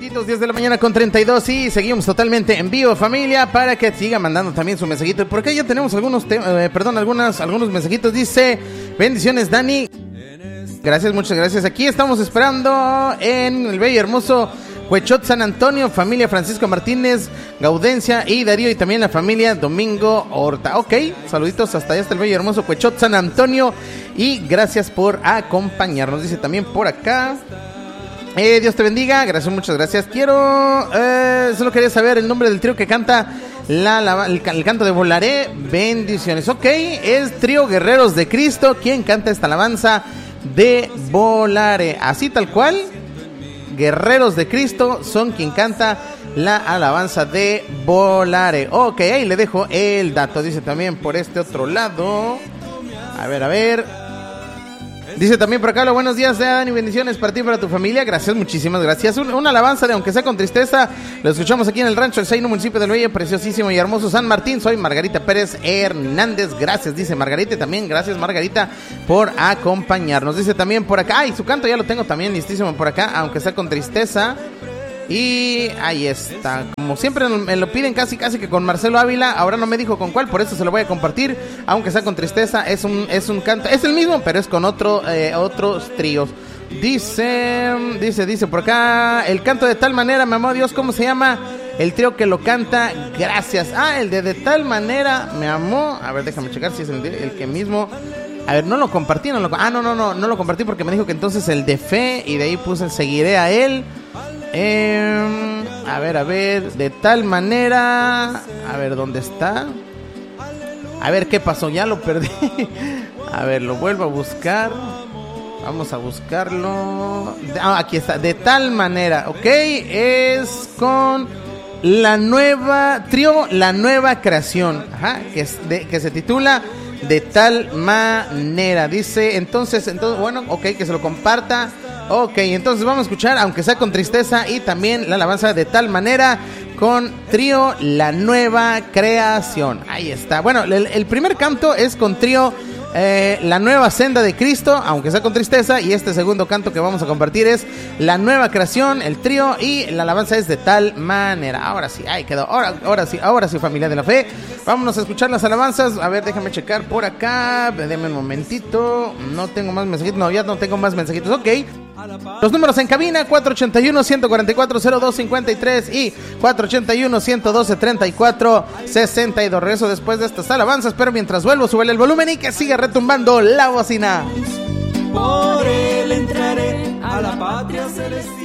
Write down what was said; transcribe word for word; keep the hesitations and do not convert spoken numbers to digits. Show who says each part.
Speaker 1: diez de la mañana con treinta y dos y seguimos totalmente en vivo, familia, para que siga mandando también su mensajito. Por acá ya tenemos algunos, te- eh, perdón, algunas, algunos mensajitos. Dice, bendiciones, Dani. Gracias, muchas gracias. Aquí estamos esperando en el bello y hermoso Huechot, San Antonio, familia Francisco Martínez, Gaudencia y Darío, y también la familia Domingo Horta. Ok, saluditos hasta allá, hasta el bello y hermoso Huechot, San Antonio, y gracias por acompañarnos. Dice también por acá, eh, Dios te bendiga, gracias, muchas gracias. Quiero, eh, solo quería saber el nombre del trío que canta la, la, el, el canto de Volaré. Bendiciones. Ok, es Trío Guerreros de Cristo quien canta esta alabanza de Volaré, así tal cual. Guerreros de Cristo son quien canta la alabanza de Volaré. Ok, ahí le dejo el dato. Dice también por este otro lado, a ver, a ver, dice también por acá, buenos días, Dani, bendiciones para ti y para tu familia. Gracias, muchísimas gracias. Un, una alabanza de Aunque sea con tristeza. Lo escuchamos aquí en el rancho El Zaino, municipio del Bello, preciosísimo y hermoso San Martín. Soy Margarita Pérez Hernández. Gracias, dice Margarita también. Gracias, Margarita, por acompañarnos. Dice también por acá, ay, su canto ya lo tengo también listísimo por acá, Aunque sea con tristeza. Y ahí está. Como siempre me lo piden casi casi que con Marcelo Ávila. Ahora no me dijo con cuál, por eso se lo voy a compartir. Aunque sea con tristeza, es un, es un canto, es el mismo, pero es con otro, eh, otros tríos. Dice, dice, dice por acá, el canto de tal manera, me amó Dios, ¿cómo se llama? El trío que lo canta, gracias. Ah, el de de tal manera me amó. A ver, déjame checar si es el, el que mismo. A ver, no lo compartí, no lo, ah, no, no, no, no lo compartí porque me dijo que entonces el de fe, y de ahí puse el seguiré a él. Eh, a ver, a ver, de tal manera, a ver, ¿dónde está? A ver, ¿qué pasó? Ya lo perdí. A ver, lo vuelvo a buscar. Vamos a buscarlo. Ah, aquí está, de tal manera, ok, es con la nueva, trío La Nueva Creación, ajá, que, es de, que se titula De Tal Manera. Dice, entonces, entonces, bueno, ok, que se lo comparta. Ok, entonces vamos a escuchar Aunque sea con tristeza y también la alabanza De Tal Manera con trío La Nueva Creación. Ahí está. Bueno, el, el primer canto es con trío eh, La Nueva Senda de Cristo, Aunque sea con tristeza, y este segundo canto que vamos a compartir es La Nueva Creación, el trío, y la alabanza es De Tal Manera. Ahora sí, ahí quedó. Ahora, ahora sí, ahora sí, familia de la fe. Vámonos a escuchar las alabanzas. A ver, déjame checar por acá. Déjame un momentito. No tengo más mensajitos. No, ya no tengo más mensajitos. Ok. Los números en cabina, cuatro ochenta y uno, ciento cuarenta y cuatro, cero dos cincuenta y tres y cuatro ochenta y uno, ciento doce, treinta y cuatro, sesenta y dos. Regreso después de estas alabanzas, pero mientras vuelvo, súbele el volumen y que siga retumbando la bocina.
Speaker 2: Por él entraré a la patria celestial.